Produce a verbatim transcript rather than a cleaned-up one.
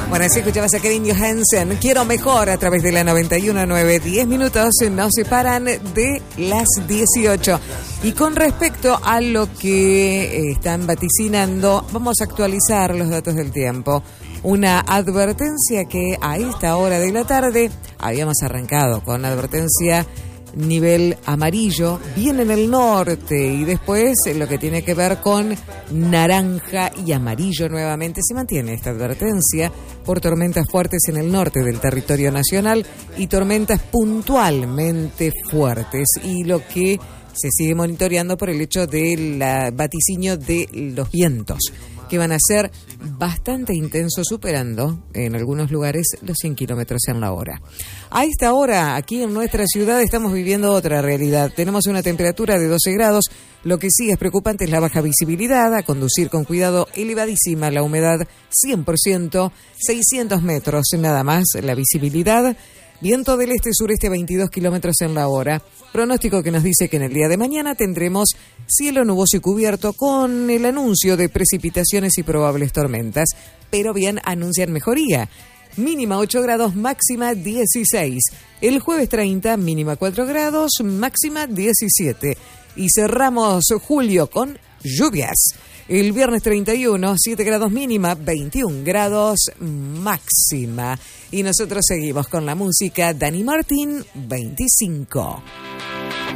Bueno, así escuchabas a Kevin Johansen. Quiero mejor a través de la noventa y uno punto nueve. diez minutos nos separan de las dieciocho. Y con respecto a lo que están vaticinando, vamos a actualizar los datos del tiempo. Una advertencia que a esta hora de la tarde habíamos arrancado con advertencia nivel amarillo, bien en el norte, y después lo que tiene que ver con naranja y amarillo nuevamente. Se mantiene esta advertencia por tormentas fuertes en el norte del territorio nacional y tormentas puntualmente fuertes, y lo que se sigue monitoreando por el hecho del vaticinio de los vientos, que van a ser bastante intensos, superando en algunos lugares los cien kilómetros en la hora. A esta hora, aquí en nuestra ciudad, estamos viviendo otra realidad. Tenemos una temperatura de doce grados. Lo que sí es preocupante es la baja visibilidad. A conducir con cuidado, elevadísima la humedad, cien por ciento, seiscientos metros nada más la visibilidad. Viento del este-sureste, veintidós kilómetros en la hora. Pronóstico que nos dice que en el día de mañana tendremos cielo nuboso y cubierto con el anuncio de precipitaciones y probables tormentas. Pero bien, anuncian mejoría. Mínima ocho grados, máxima dieciséis. El jueves treinta, mínima cuatro grados, máxima diecisiete. Y cerramos julio con lluvias. El viernes treinta y uno, siete grados mínima, veintiún grados máxima. Y nosotros seguimos con la música. Dani Martín, veinticinco.